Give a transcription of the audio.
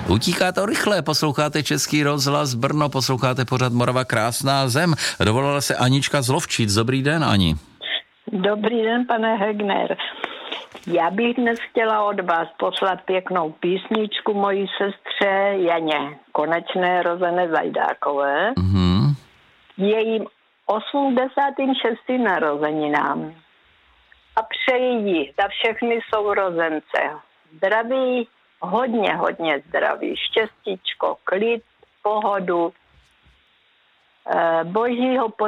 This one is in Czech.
Utíká to rychle, posloucháte Český rozhlas Brno, posloucháte pořad Morava krásná zem. Dovolala se Anička z Lovčic. Dobrý den, Ani. Dobrý den, pane Hegner. Já bych dnes chtěla od vás poslat pěknou písničku mojí sestře Janě Konečné rozené Zajdákové. Jejím 86. narozeninám. A přeji jí za všechny sourozence zdraví, hodně zdraví, štěstíčko, klid, pohodu, božího